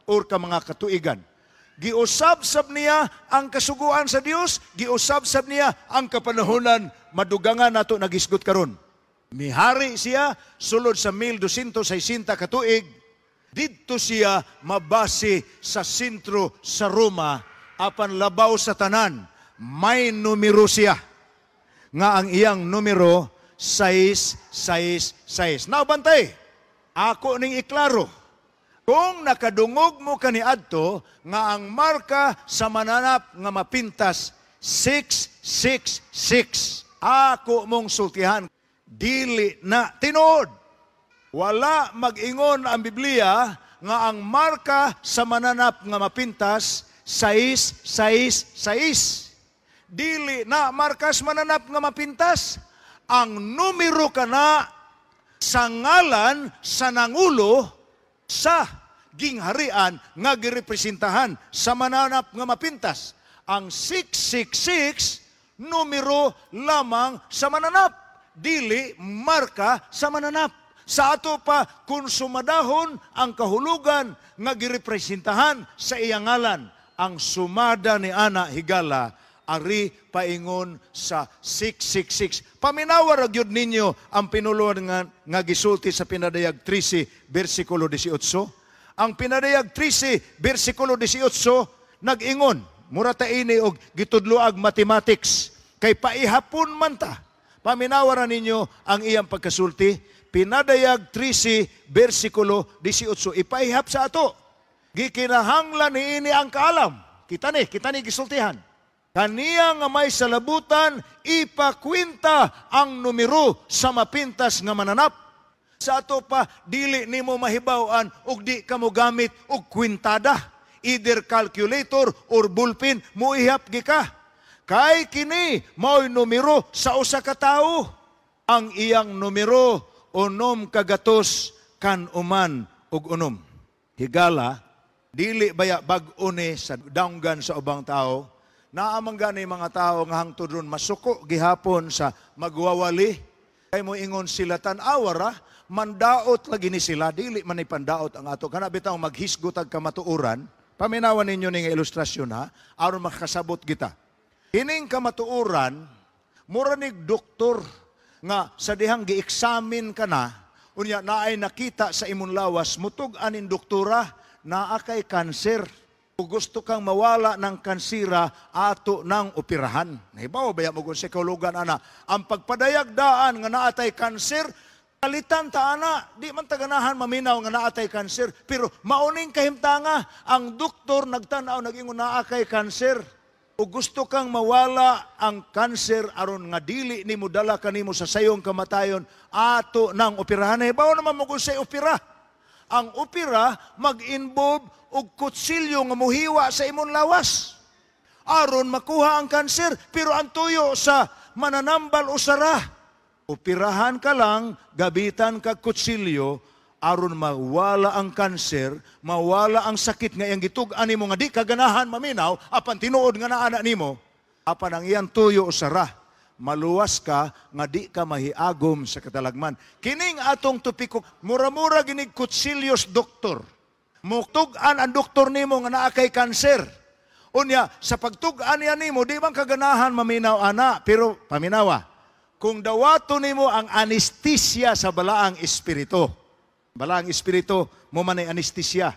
or ka mga katuigan. Giusab-sab niya ang kasuguan sa Dios, giusab-sab niya ang kapanahonan, madugangan nato nagisgot karon. Mihari siya sulod sa 1260 katuig. Didto siya mabase sa sentro sa Roma, apan labaw sa tanan. May numero siya nga ang iyang numero 666. Naubantay, ako ning iklaro. Kung nakadungog mo kaniadto nga ang marka sa mananap nga mapintas 666, ako mong sultihan, dili na tinuod. Wala mag-ingon ang Biblia nga ang marka sa mananap nga mapintas 666. Dili na markas mananap nga mapintas. Ang numero kana sa ngalan sa nangulo sa gingharian nga girepresentahan sa mananap nga mapintas. Ang 666 numero lamang sa mananap, dili marka sa mananap. Sa ato pa konsumadahon ang kahulugan nga girepresentahan sa iyang ngalan. Ang sumada ni ana higala ari paingon sa 666. Paminawa ra gyud ninyo ang pinulungan nga gisulti sa pinadayag 13 bersikulo 18. Ang pinadayag 13 bersikulo 18 nag-ingon, mura ta ini og gitudloag mathematics kay paihapon man ta. Paminawa ra ninyo ang iyang pagkasulti. Pinadayag 13 bersikulo 18 ipaihap sa ato. Gikinahanglan niini ang kaalam. Kita ni gisultihan. Kaniya nga may salabutan, ipakwinta ang numero sa mapintas nga mananap. Sa ato pa, dili nimo mahibawan ug di ka mo gamit og kwintada. Either calculator or ballpen, muihap gika. Kay kini, mao'y numero sa usa ka tawo. Ang iyang numero, unom kagatos kan uman ug unom. Higala, dili baya bag-o ni sa daunggan sa ubang tao. Naamang gani mga tao nga hangtod ron masuko gihapon sa magwawali. Kay mo ingon sila tan-awara, mandaot lagi ni sila, dili man ipandaot ang ato. Kana bitaw maghisgot ag kamatuoran. Paminawan ninyo ning ilustrasyon ha, aron makasabot kita. Kining kamatuoran, mura nig doktor nga sa dihang gi-examine ka na, unya naay nakita sa imong lawas, mutug anin doktora, naa kay kanser. Kung gusto kang mawala ng kansira, ato ng operahan. Nahibaw ba mo kung sa kahulugan, ana? Ang pagpadayag daan nga naatay kanser, kalitan ta, ana. Di man taganahan maminaw nga naatay kanser. Pero mauning kahimtanga, ang doktor nagtanaw, nag-ingon naa kay kanser. O gusto kang mawala ang kanser aron nga dili nimo dala kanimo sa sayong kamatayon, ato nang operahan. Bawo naman mo kung say opera. Ang opera mag-involve og kutsilyo nga muhiwa sa imong lawas aron makuha ang kanser, pero ang tuyo sa mananambal o sara. Operahan ka lang, gabitan ka kutsilyo aron mawala ang kanser, mawala ang sakit nga iyang gitug-an nimo nga di kaganahan maminaw, apan tinuod nga naa nimo, apan ang iyang tuyo o sara, maluwas ka nga di ka mahiagom sa katalagman. Kining atong topiko, mura-mura ginig kutsilyos doktor. Mutug-an ang doktor nimo nga naa kay kanser. Unya, sa pagtug-an niya nimo, di bang kaganahan maminaw ana, pero paminawa, kung dawato nimo ang anesthesia sa balaang espiritu, balaang espiritu mo man ay anesthesia.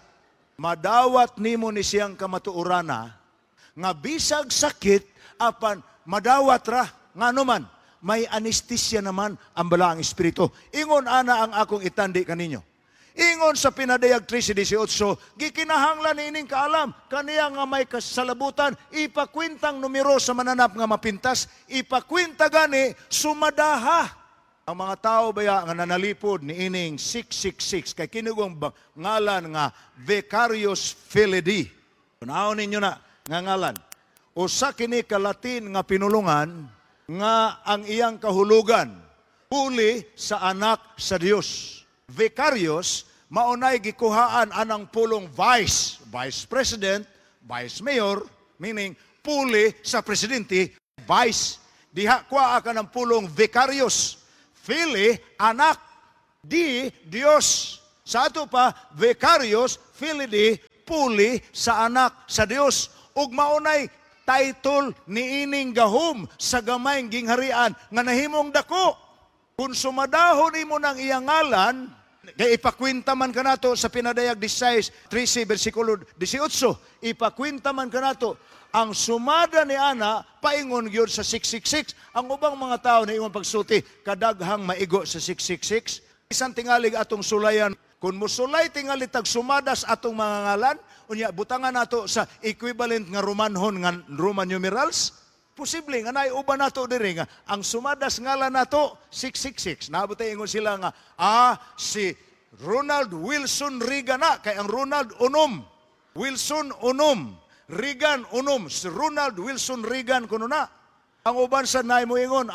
Madawat nimo ni siyang kamatuorana nga bisag sakit apan madawat ra nga anuman may anesthesia naman ang balaang espiritu. Ingon ana ang akong itandi kaninyo. Ingon sa pinadayag 13:18, gikinahanglan niining kaalam kaniya nga may kasalabutan, ipakwintang numero sa mananap nga mapintas, ipakwinta gani sumadaha. Ang mga tao baya nga nanalipod ni ining 666 kay kinugong ngalan nga Vicarius Filii. Unaon ninyo na nga ngalan. Usa kini ka Latin nga pinulungan nga ang iyang kahulugan puli sa anak sa Dios. Vicarius maunay gikuhaan anang pulong vice president, vice mayor, meaning puli sa presidente, vice. Diha kwa ka ng pulong vicarius. Filii, anak, di, Diyos. Sa ato pa, Vicarius Filii, gipuli sa anak sa Dios ug maunay title ni ining gahom sa gamayng gingharian nga nahimong dako. Kung sumadahon imo ng iyang ngalan, kaya ipakwinta man ka nato sa Pinadayag 16:13 versikulo 18, ipakwinta man ka nato, ang sumada ni ana paingon gyud sa 666. Ang ubang mga tao na imong pagsulti kadaghang maigo sa 666. Isang tingalig atong sulayan, kung musulay tingali tag sumadas atong mga ngalan, unya butangan nato sa equivalent nga Romanhon nga Roman numerals. Posible nga naiuban nato diri nga ang sumadas ngalan nato 666. Nabutay ingon sila nga si Ronald Wilson Reagan na kay ang Ronald unom, Wilson unom, Reagan unom, si Ronald Wilson Reagan kuno na. Ang uban sa nay mo ingon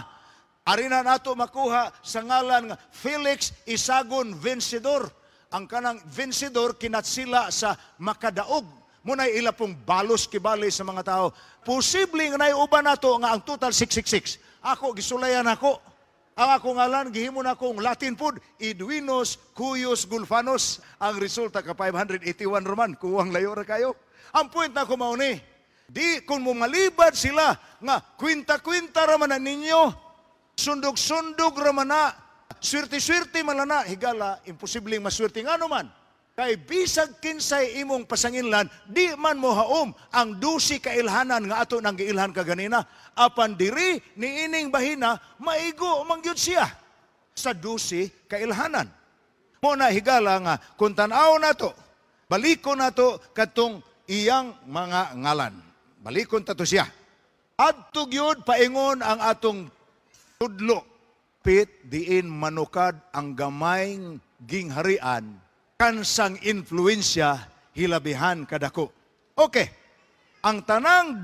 ari na nato makuha sa ngalan nga Felix Isagon Vencedor. Ang kanang Vencedor kinatsila sa makadaog. Munay ila pong balos kibali sa mga tao. Posible nga naiuban nato nga ang total 666. Ako gisulayan ako. Ang ako ngalan gihimo na akong Latin food, Edwinos Cuyos Gulfanos. Ang resulta ka 581 Roman. Kuwang layo ra kayo. Ang point na ko mao ni, di kung mo malibad sila nga kwinta-kwinta ra man na ninyo, sundog-sundog ra man na, swerte-swerte man na, higala imposibleng maswerte nga naman. Kay bisag kinsay imong pasanginlan, di man mo haom ang 12 kailhanan nga ato nang giilhan kaganina. Apan diri ni ining bahina, maigo mangyud siya sa 12 kailhanan. Mo na higala nga kung tan-aw nato, balikon nato katong iyang mga ngalan. Balikon tato siya. Adto gyud paingon ang atong tudlo, pit diin manukad ang gamayng gingharian kansang influensya hilabihan kadako. Okay, ang tanang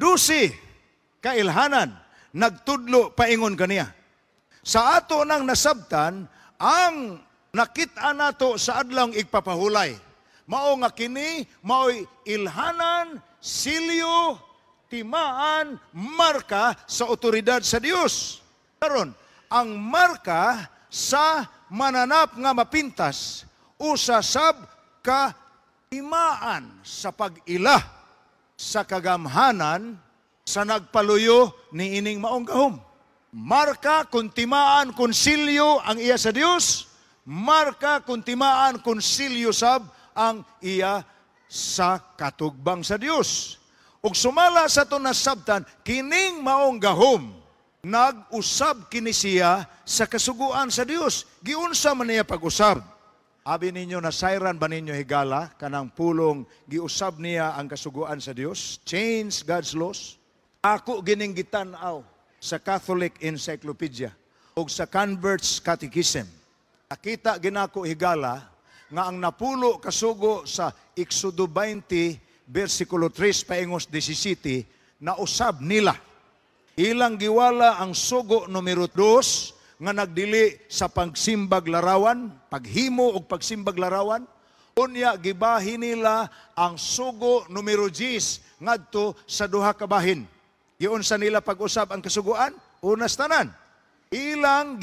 12 kailhanan nagtudlo paingon kaniya. Sa ato nang nasabtan, ang nakita nato sa adlawng igpapahulay, mao nga kini mao'y ilhanan, silyo, timaan, marka sa otoridad sa Dios. Karon, ang marka sa mananap nga mapintas, usa sab ka timaan sa pag-ila sa kagamhanan sa nagpaluyo ni ining maong gahom. Marka kung timaan konsilyo ang iya sa Dios, marka kung timaan konsilyo sab ang iya sa katugbang sa Dios. Ug sumala sa to nasabtan, kining maong gahom nag-usab kini siya sa kasuguan sa Dios. Giunsa man niya pag-usab? Abi ninyo na sayran ba ninyo higala kanang pulong giusab niya ang kasuguan sa Dios? Change God's laws. Ako gining gitan-aw sa Catholic Encyclopedia o sa Converts Catechism. Nakita ginako higala nga ang napulo kasugo sa Exodo 20 versikulo 3 paingos 17 na usab nila. Ilang giwala ang sugo numero 2 nga nagdili sa pagsimbag larawan, paghimo og pagsimbag larawan. Unya gibahin nila ang sugo numero 10 ngadto sa duha ka bahin. Giunsa nila pag-usab ang kasuguan? Unas tanan, ilang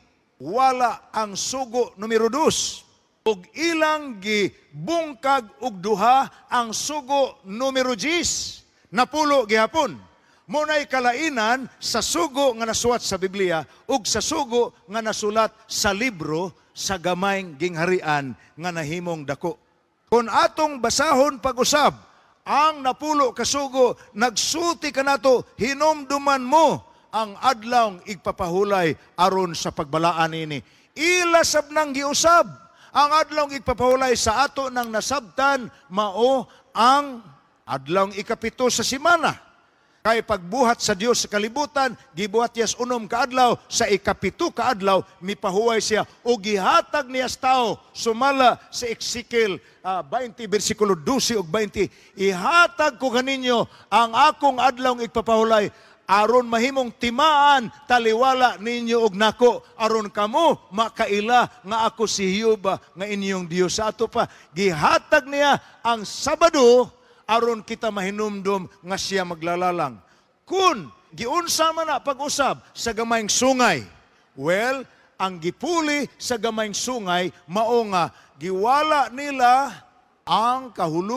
giwala ang sugo numero 2 ug ilang gibungkag og duha ang sugo numero 10. Napulo gihapon. Muna'y kalainan sa sugo nga nasulat sa Biblia ug sa sugo nga nasulat sa libro sa gamayng gingharian nga nahimong dako. Kung atong basahon pag-usab, ang napulo kasugo, nagsulti ka nato, hinumduman mo ang adlawng igpapahulay aron sa pagbalaan ini. Ilasab nang giusab, ang adlawng igpapahulay sa ato nang nasabtan, mao ang adlawng ikapito sa simana. Kay pagbuhat sa Dios sa kalibutan, gibuhat yas unom kaadlaw, sa ikapito kaadlaw, mipahuway siya, o gihatag niya sa tao, sumala sa Ezekiel 20, versikulo 12 ug 20, ihatag ko kaninyo ang akong adlawng igpapahulay, aron mahimong timaan, taliwala ninyo og nako, aron kamo makaila nga ako si Jehova nga inyong Dios. Sa ato pa, gihatag niya ang Sabado, aron kita mahinumdum nga siya maglalalang. Kun giunsa man na pag-usab sa gamayng sungay, well, ang gipuli sa gamayng sungay mao nga giwala nila ang kahulugan